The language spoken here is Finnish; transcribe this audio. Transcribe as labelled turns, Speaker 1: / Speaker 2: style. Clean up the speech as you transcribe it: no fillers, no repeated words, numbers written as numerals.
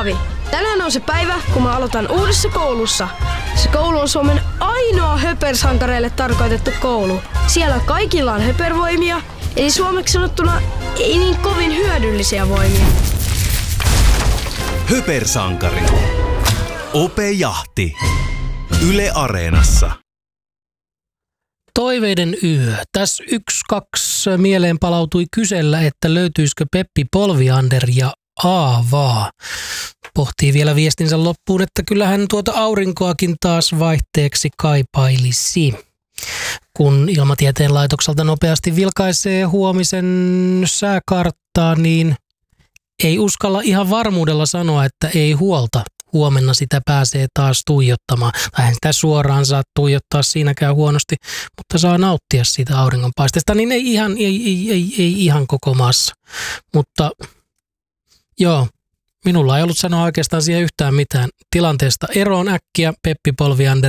Speaker 1: Paavi. Tänään on se päivä, kun mä aloitan uudessa koulussa. Se koulu on Suomen ainoa höpersankareille tarkoitettu koulu. Siellä kaikilla on höpervoimia, eli suomeksi sanottuna ei niin kovin hyödyllisiä voimia.
Speaker 2: Höpersankari. Ope Jahti. Yle Areenassa.
Speaker 3: Toiveiden yö. Tässä 1-2 mieleen palautui kysellä, että löytyisikö Peppi Polviander ja Aavaa. Pohtii vielä viestinsä loppuun, että kyllähän tuota aurinkoakin taas vaihteeksi kaipailisi. Kun Ilmatieteen laitokselta nopeasti vilkaisee huomisen sääkarttaa, niin ei uskalla ihan varmuudella sanoa, että ei huolta. Huomenna sitä pääsee taas tuijottamaan. Vähän sitä suoraan saa tuijottaa, siinäkään huonosti, mutta saa nauttia siitä auringonpaisteesta. Niin ei ihan koko maassa. Mutta joo, minulla ei ollut sanoa oikeastaan siihen yhtään mitään. Tilanteesta eroon äkkiä Peppi Polviander